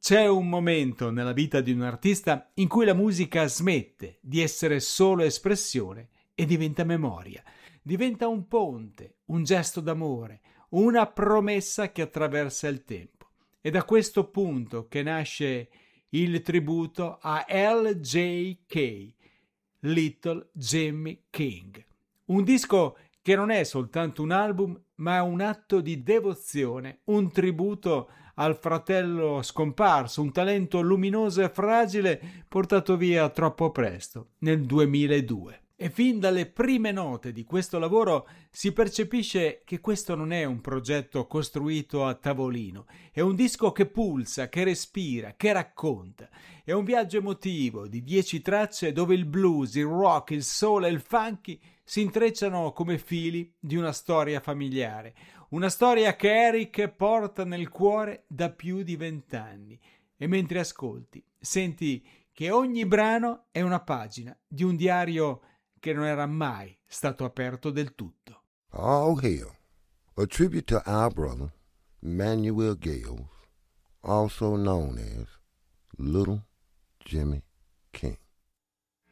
C'è un momento nella vita di un artista in cui la musica smette di essere solo espressione e diventa memoria. Diventa un ponte, un gesto d'amore, una promessa che attraversa il tempo. È da questo punto che nasce il tributo a LJK, Little Jimmy King. Un disco che non è soltanto un album, ma è un atto di devozione, un tributo al fratello scomparso, un talento luminoso e fragile portato via troppo presto, nel 2002. E fin dalle prime note di questo lavoro si percepisce che questo non è un progetto costruito a tavolino, è un disco che pulsa, che respira, che racconta. È un viaggio emotivo di 10 tracce dove il blues, il rock, il soul e il funky si intrecciano come fili di una storia familiare. Una storia che Eric porta nel cuore da più di 20 anni. E mentre ascolti, senti che ogni brano è una pagina di un diario che non era mai stato aperto del tutto. All Hail, a tribute to our brother, Manuel Gales, also known as Little Jimmy King.